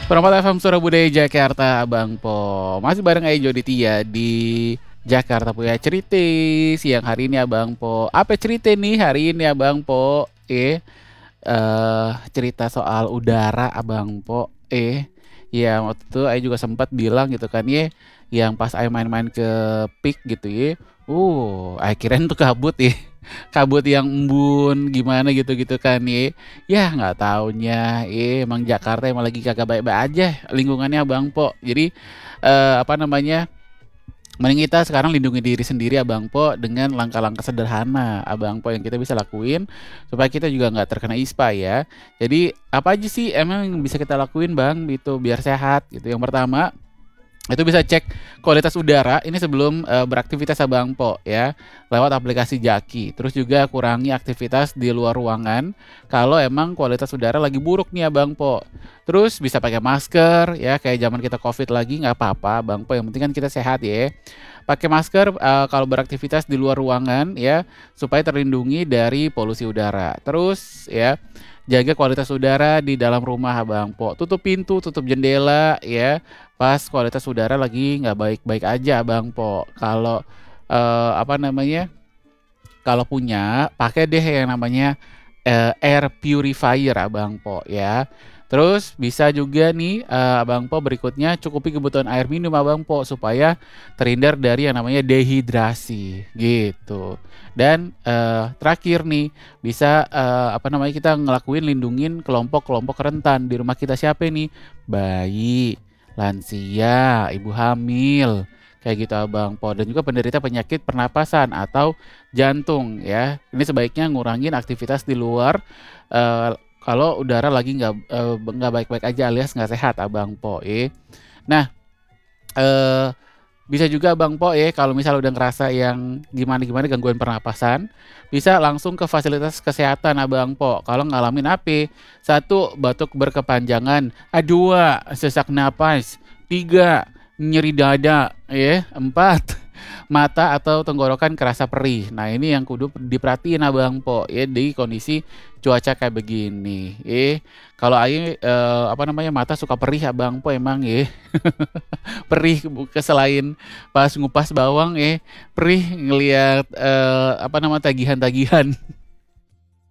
Perempat FM Surabaya Jakarta Abang Po. Masih bareng Ejo Ditya di Jakarta Punya cerita siang hari ini Abang Po. Apa cerita nih hari ini Abang Po? Cerita soal udara Abang Po. Ya waktu itu Ayo juga sempat bilang gitu kan yang pas Ayo main-main ke PIK gitu ya. Akhirnya tuh kabut ya. Kabut yang embun gimana gitu-gitu kan ya. Ya nggak taunya, emang Jakarta emang lagi kagak baik-baik aja lingkungannya Abang Po. Jadi apa namanya? Mending kita sekarang lindungi diri sendiri Abang Po dengan langkah-langkah sederhana Abang Po yang kita bisa lakuin supaya kita juga nggak terkena ISPA ya. Jadi apa aja sih emang yang bisa kita lakuin Bang gitu biar sehat gitu. Yang pertama itu bisa cek kualitas udara ini sebelum beraktivitas Abang Po ya lewat aplikasi Jaki. Terus juga kurangi aktivitas di luar ruangan kalau emang kualitas udara lagi buruk nih Abang Po. Terus bisa pakai masker ya kayak zaman kita Covid lagi nggak apa-apa Abang Po, yang penting kan kita sehat ya. Pakai masker kalau beraktivitas di luar ruangan ya supaya terlindungi dari polusi udara. Terus ya jaga kualitas udara di dalam rumah Abang Po. Tutup pintu, tutup jendela ya. Pas kualitas udara lagi nggak baik-baik aja Bang Po. Kalau apa namanya? Kalau punya, pakai deh yang namanya air purifier Abang Po ya. Terus bisa juga nih Abang Po berikutnya cukupi kebutuhan air minum Abang Po supaya terhindar dari yang namanya dehidrasi gitu. Dan terakhir nih bisa apa namanya kita ngelakuin lindungin kelompok-kelompok rentan di rumah kita siapa nih? Bayi, lansia, ibu hamil, kayak gitu Abang Po, dan juga penderita penyakit pernapasan atau jantung ya. Ini sebaiknya ngurangin aktivitas di luar kalau udara lagi nggak baik-baik aja alias nggak sehat Abang Po. Nah, eh, bisa juga Bang Po kalau misal udah ngerasa yang gimana-gimana gangguan pernapasan, bisa langsung ke fasilitas kesehatan Abang Po. Kalau ngalamin apa? Satu, batuk berkepanjangan. Dua, sesak napas. Tiga, nyeri dada. Empat, mata atau tenggorokan kerasa perih. Nah ini yang kudu diperhatiin Abang Po ya di kondisi cuaca kayak begini. Kalau air apa namanya mata suka perih Abang Po emang perih selain pas ngupas bawang perih ngelihat apa nama tagihan-tagihan.